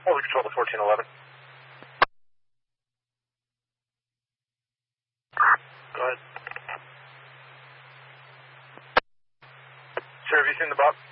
Over control to 1411. Go ahead. Sir, have you seen the Bob?